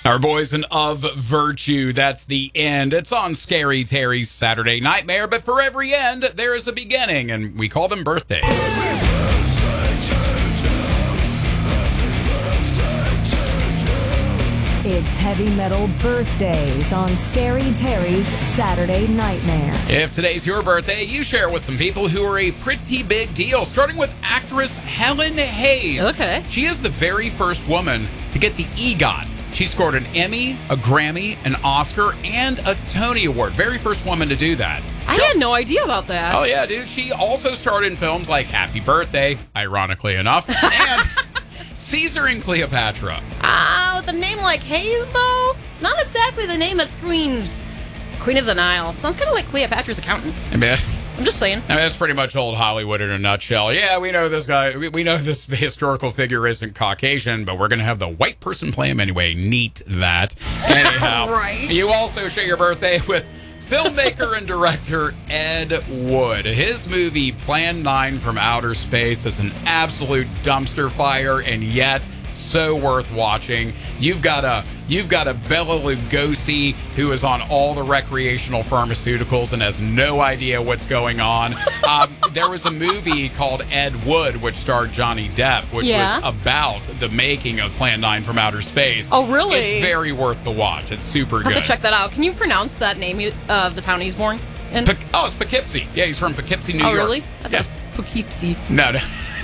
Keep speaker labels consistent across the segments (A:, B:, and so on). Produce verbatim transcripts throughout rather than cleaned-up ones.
A: Our boys and of virtue, that's the end. It's on Scary Terry's Saturday Nightmare, but for every end, there is a beginning, and we call them birthdays.
B: It's Heavy Metal Birthdays on Scary Terry's Saturday Nightmare.
A: If today's your birthday, you share it with some people who are a pretty big deal, starting with actress Helen Hayes.
C: Okay.
A: She is the very first woman to get the EGOT. She scored an Emmy, a Grammy, an Oscar, and a Tony Award. Very first woman to do that.
C: I had no idea about that.
A: Oh, yeah, dude. She also starred in films like Happy Birthday, ironically enough, and Caesar and Cleopatra.
C: Ah, with a name like Hayes, though? Not exactly the name that screams Queen of the Nile. Sounds kind of like Cleopatra's accountant.
A: I mean,
C: I'm just saying.
A: I mean, that's pretty much old Hollywood in a nutshell. Yeah, we know this guy. We, we know this historical figure isn't Caucasian, but we're going to have the white person play him anyway. Neat that. Anyhow,
C: Right.
A: You also share your birthday with filmmaker and director Ed Wood. His movie Plan nine from Outer Space is an absolute dumpster fire, and yet so worth watching. You've got a you've got a Bela Lugosi who is on all the recreational pharmaceuticals and has no idea what's going on. Um, there was a movie called Ed Wood, which starred Johnny Depp, which
C: Yeah.
A: was about the making of Plan nine from Outer Space.
C: Oh, really?
A: It's very worth the watch. It's super
C: I'll have
A: good.
C: to check that out. Can you pronounce that name of the town he's born in?
A: Poughkeepsie. Oh, it's Poughkeepsie. Yeah, he's from Poughkeepsie, New
C: oh,
A: York.
C: really? I thought
A: Yeah.
C: it was Poughkeepsie.
A: No, no.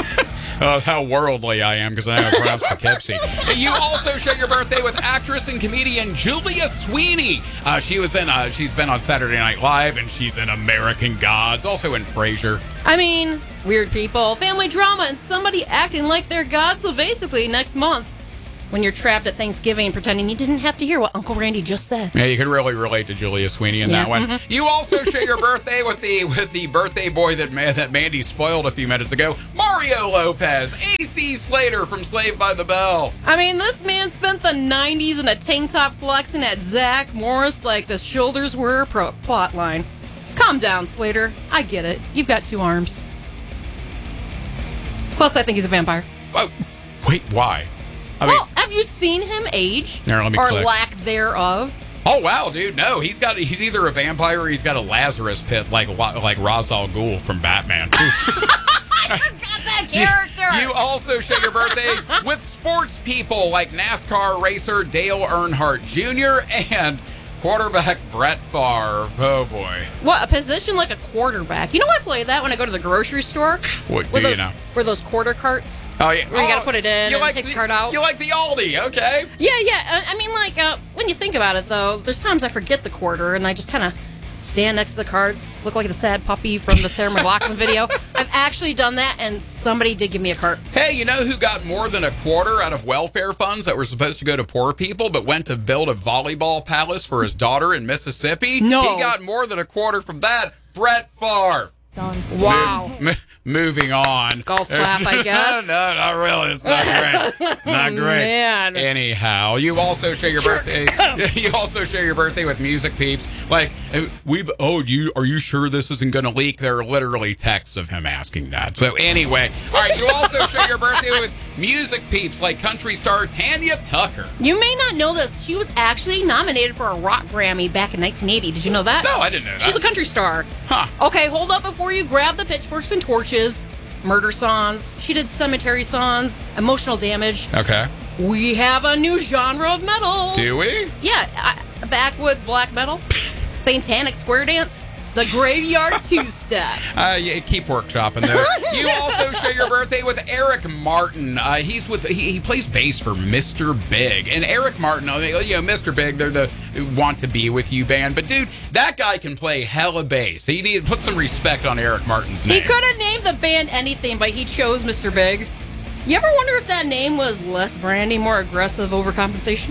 A: Oh, how worldly I am because I know how to pronounce Poughkeepsie. You also share your birthday with actress and comedian Julia Sweeney. Uh, she was in. Uh, she's been on Saturday Night Live, and she's in American Gods. Also in Frasier.
C: I mean, weird people, family drama, and somebody acting like they're God. So basically, next month, when you're trapped at Thanksgiving pretending you didn't have to hear what Uncle Randy just said.
A: Yeah, you can really relate to Julia Sweeney in
C: Yeah,
A: that one.
C: mm-hmm.
A: You also share your birthday with the with the birthday boy that man, that Mandy spoiled a few minutes ago, Mario Lopez, A C Slater from Saved by the Bell.
C: I mean, this man spent the nineties in a tank top flexing at Zach Morris like the shoulders were a pro- plot line. Calm down, Slater. I get it. You've got two arms. Plus, I think he's a vampire.
A: Oh, wait, why? I mean,
C: Well, have you seen him age?
A: Here, let me
C: or
A: click.
C: lack thereob?
A: oh wow, dude, no, he's got he's either a vampire or he's got a Lazarus pit like like Ra's al Ghul from Batman.
C: I forgot that character!
A: You also share your birthday with sports people like NASCAR racer Dale Earnhardt Junior and quarterback Brett Favre. Oh boy,
C: What, a position like a quarterback? You know I play that when I go to the grocery store?
A: what do
C: Where
A: you
C: those,
A: know?
C: Where those quarter carts?
A: Oh yeah,
C: Where you
A: oh,
C: gotta put it in
A: you
C: and
A: like
C: take the
A: the
C: cart out?
A: You like the Aldi, okay?
C: Yeah, yeah. I, I mean, like, uh, when you think about it, though, there's times I forget the quarter and I just kind of stand next to the carts, look like the sad puppy from the Sarah McLachlan video. I've actually done that, and somebody did give me a cart.
A: Hey, you know who got more than a quarter out of welfare funds that were supposed to go to poor people, but went to build a volleyball palace for his daughter in Mississippi?
C: No.
A: He got more than a quarter from that. Brett Favre.
B: It's on Scary
C: Wow.
B: Terry.
A: M- moving on.
C: Golf clap, I guess.
A: no, not really. It's not great. Not great.
C: Man.
A: Anyhow, you also share your birthday. You also share your birthday with music peeps. Like we've. Oh, you are you sure this isn't going to leak? There are literally texts of him asking that. So anyway, all right. You also share your birthday with music peeps like country star Tanya Tucker.
C: You may not know this. She was actually nominated for a rock Grammy back in nineteen eighty. Did you know that?
A: No, I didn't know that.
C: She's a country star.
A: Huh.
C: Okay, hold up before you grab the pitchforks and torches. Murder songs. She did cemetery songs. Emotional damage.
A: Okay.
C: We have a new genre of metal.
A: Do we?
C: Yeah, I, backwoods black metal, satanic square dance, the graveyard two-step.
A: Uh, yeah, keep workshopping those. You also share your birthday with Eric Martin. Uh, he's with he, he plays bass for Mister Big, and Eric Martin. I mean, you know, Mister Big. They're the Want to Be With You band, but dude, that guy can play hella bass. So you need to put some respect on Eric Martin's name.
C: He could have named the band anything, but he chose Mister Big. You ever wonder if that name was less brandy, more aggressive overcompensation?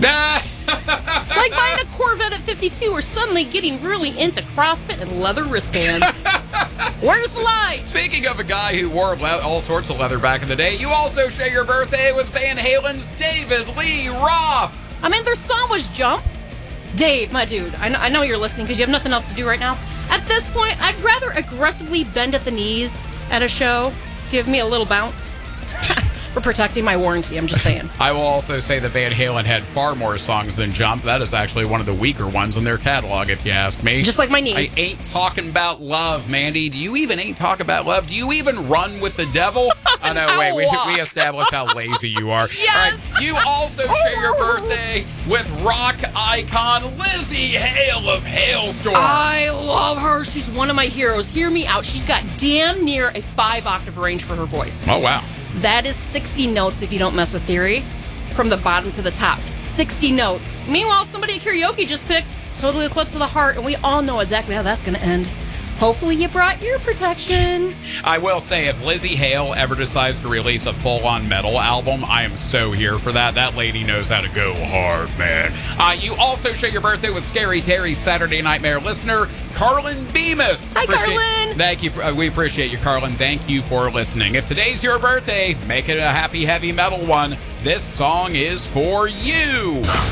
C: Like buying a Corvette at fifty-two or suddenly getting really into CrossFit and leather wristbands. Where's the line?
A: Speaking of a guy who wore le- all sorts of leather back in the day, you also share your birthday with Van Halen's David Lee Roth.
C: I mean, their song was Jump. Dave, my dude, I know, I know you're listening because you have nothing else to do right now. At this point, I'd rather aggressively bend at the knees at a show. Give me a little bounce. for protecting my warranty. I'm just saying.
A: I will also say that Van Halen had far more songs than Jump. That is actually one of the weaker ones in their catalog, if you ask me.
C: Just like my niece.
A: I ain't talking about love, Mandy. Do you even ain't talk about love? Do you even run with the devil? Oh, no, wait. We should we establish how lazy you are.
C: Yes.
A: All right. You also share your birthday with rock icon Lizzie Hale of Hailstorm.
C: I love her. She's one of my heroes. Hear me out. She's got damn near a five-octave range for her voice.
A: Oh, wow.
C: That is sixty notes if you don't mess with theory. From the bottom to the top. sixty notes. Meanwhile, somebody at karaoke just picked Total Eclipse of the Heart, and we all know exactly how that's going to end. Hopefully you brought ear protection.
A: I will say, if Lizzie Hale ever decides to release a full-on metal album, I am so here for that. That lady knows how to go hard, man. Uh, you also share your birthday with Scary Terry's Saturday Nightmare listener, Carlin Bemis.
C: Hi,
A: Appreciate-
C: Carlin.
A: Thank you. For, uh, we appreciate you, Carlin. Thank you for listening. If today's your birthday, make it a happy, heavy metal one. This song is for you.